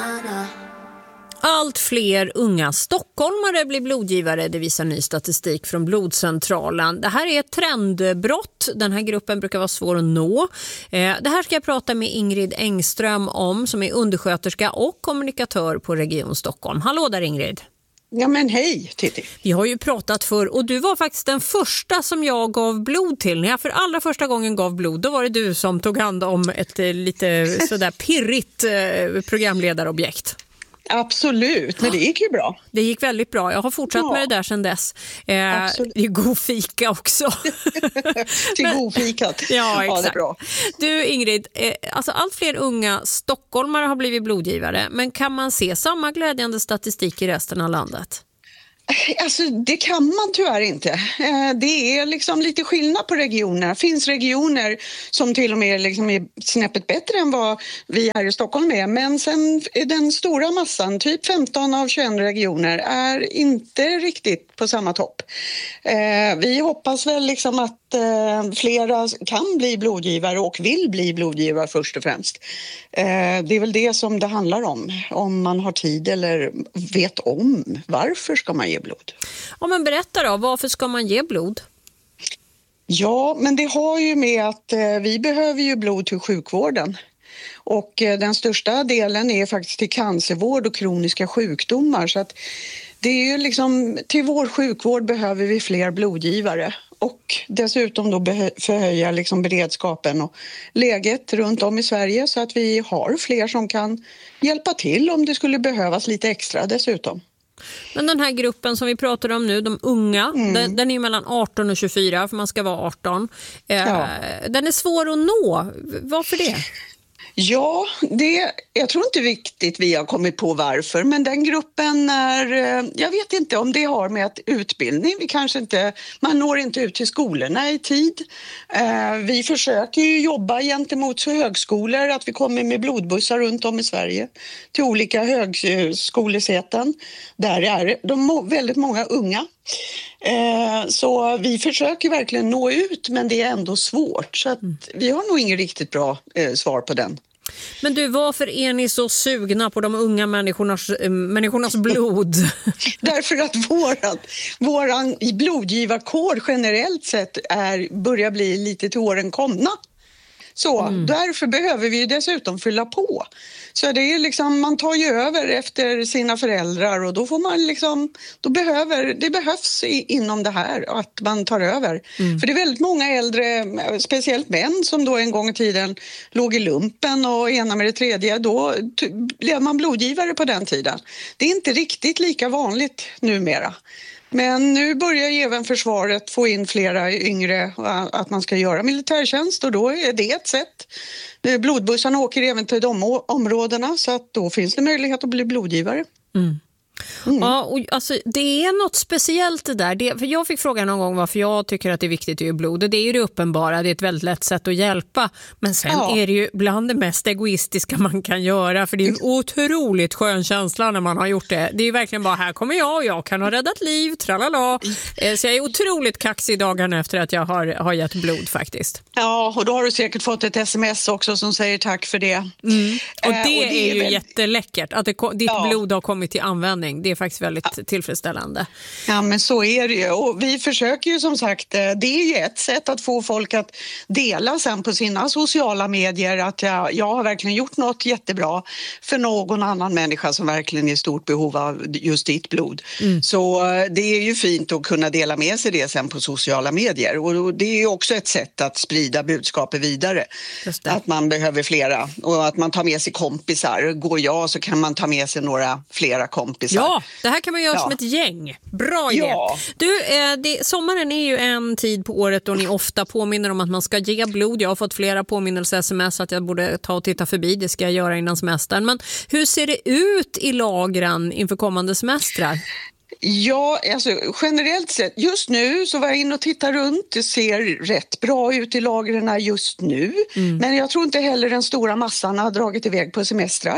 Allt fler unga stockholmare blir blodgivare, det visar ny statistik från Blodcentralen. Det här är ett trendbrott. Den här gruppen brukar vara svår att nå. Det här ska jag prata med Ingrid Engström om, som är undersköterska och kommunikatör på Region Stockholm. Hallå där Ingrid. Ja men hej Titti. Vi har ju pratat förr och du var faktiskt den första som jag gav blod till. När jag för allra första gången gav blod, då var det du som tog hand om ett lite sådär pirrigt programledarobjekt. Absolut, men det gick ju bra. Det gick väldigt bra. Jag har fortsatt med det där sedan dess. Det är god fika också. Till god fikat. Ja, exakt. Det är bra. Du Ingrid, alltså allt fler unga stockholmare har blivit blodgivare. Men kan man se samma glädjande statistik i resten av landet? Alltså det kan man tyvärr inte. Det är liksom lite skillnad på regionerna. Det finns regioner som till och med liksom är snäppet bättre än vad vi här i Stockholm är. Men sen den stora massan, typ 15 av 21 regioner, är inte riktigt på samma topp. Vi hoppas väl liksom att flera kan bli blodgivare och vill bli blodgivare först och främst. Det är väl det som det handlar om man har tid eller vet om varför ska man ge blod. Ja, men berätta då, varför ska man ge blod? Ja, men det har ju med att vi behöver ju blod till sjukvården. Och den största delen är faktiskt till cancervård och kroniska sjukdomar. Så att det är ju liksom, till vår sjukvård behöver vi fler blodgivare. Och dessutom då förhöja liksom beredskapen och läget runt om i Sverige så att vi har fler som kan hjälpa till om det skulle behövas lite extra dessutom. Men den här gruppen som vi pratar om nu, de unga, den är mellan 18 och 24 för man ska vara 18. Den är svår att nå. Varför det? Ja, jag tror inte riktigt vi har kommit på varför, men den gruppen är, jag vet inte om det har med att utbildning, man når inte ut till skolorna i tid. Vi försöker ju jobba gentemot högskolor, att vi kommer med blodbussar runt om i Sverige till olika högskolesäten. Där är väldigt många unga. Så vi försöker verkligen nå ut, men det är ändå svårt. Så att vi har nog ingen riktigt bra svar på den. Men du, varför är ni så sugna på de unga människornas blod? Därför att våran blodgivarkår generellt sett börjar bli lite till åren komna. Så därför behöver vi dessutom fylla på. Så det är liksom, man tar ju över efter sina föräldrar och då får man liksom, det behövs inom det här att man tar över. För det är väldigt många äldre, speciellt män som då en gång i tiden låg i lumpen och ena med det tredje, då blev man blodgivare på den tiden. Det är inte riktigt lika vanligt numera. Men nu börjar även försvaret få in flera yngre att man ska göra militärtjänst och då är det ett sätt. Blodbussarna åker även till de områdena så att då finns det möjlighet att bli blodgivare. Ja, och alltså, det är något speciellt det där. För jag fick frågan någon gång varför jag tycker att det är viktigt att ge blod. Och det är ju det uppenbara, det är ett väldigt lätt sätt att hjälpa. Men sen är det ju bland det mest egoistiska man kan göra. För det är en otroligt skön känsla när man har gjort det. Det är ju verkligen bara, här kommer jag och jag kan ha räddat liv, tralala. Så jag är otroligt kaxig dagarna efter att jag har gett blod faktiskt. Ja, och då har du säkert fått ett sms också som säger tack för det. Och det är ju jätteläckert att ditt blod har kommit till användning. Det är faktiskt väldigt tillfredsställande. Ja, men så är det ju. Och vi försöker ju som sagt, det är ju ett sätt att få folk att dela sen på sina sociala medier att jag har verkligen gjort något jättebra för någon annan människa som verkligen är i stort behov av just ditt blod. Så det är ju fint att kunna dela med sig det sen på sociala medier. Och det är ju också ett sätt att sprida budskapet vidare. Att man behöver flera och att man tar med sig kompisar. Går jag så kan man ta med sig flera kompisar. Ja, det här kan man göra som ett gäng. Bra idé. Ja. Du, sommaren är ju en tid på året då ni ofta påminner om att man ska ge blod. Jag har fått flera påminnelse-sms att jag borde ta och titta förbi. Det ska jag göra innan semestern. Men hur ser det ut i lagren inför kommande semestrar? Ja, alltså generellt sett, just nu så var jag in och tittar runt. Det ser rätt bra ut i lagren just nu. Men jag tror inte heller den stora massan har dragit iväg på semestrar.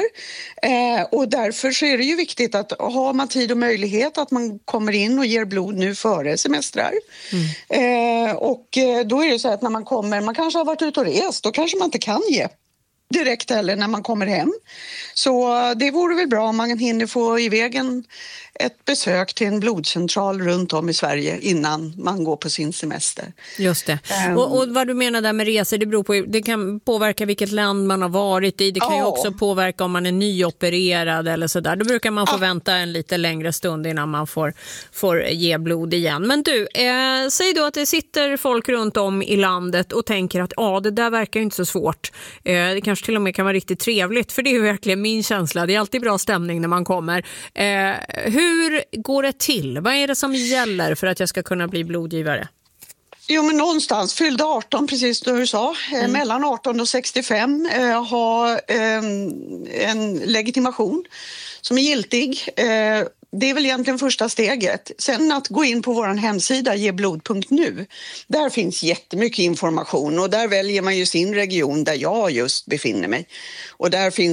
Och därför så är det ju viktigt att har man tid och möjlighet att man kommer in och ger blod nu före semestrar. Och då är det så att när man kommer, man kanske har varit ute och rest, då kanske man inte kan ge direkt eller när man kommer hem. Så det vore väl bra om man hinner få iväg ett besök till en blodcentral runt om i Sverige innan man går på sin semester. Just det. Och vad du menar där med resor, det beror på, det kan påverka vilket land man har varit i. Det kan ju också påverka om man är nyopererad eller sådär. Då brukar man få vänta en lite längre stund innan man får ge blod igen. Men du, säg då att det sitter folk runt om i landet och tänker att det där verkar ju inte så svårt. Det kanske till och med kan vara riktigt trevligt, för det är ju verkligen min känsla. Det är alltid bra stämning när man kommer. Hur går det till? Vad är det som gäller för att jag ska kunna bli blodgivare? Jo, men någonstans fyllde 18, precis som du sa. Mellan 18 och 65 ha en legitimation som är giltig. Det är väl egentligen första steget. Sen att gå in på vår hemsida geblod.nu. Där finns jättemycket information och där väljer man ju sin region där jag just befinner mig. Och där finns